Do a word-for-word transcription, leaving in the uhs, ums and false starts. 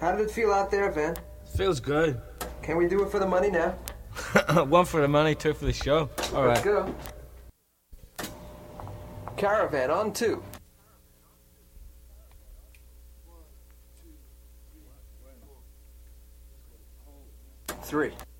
How did it feel out there, Van? Feels good. Can we do it for the money now? One for the money, two for the show. All right. Let's go. Caravan on two. Three.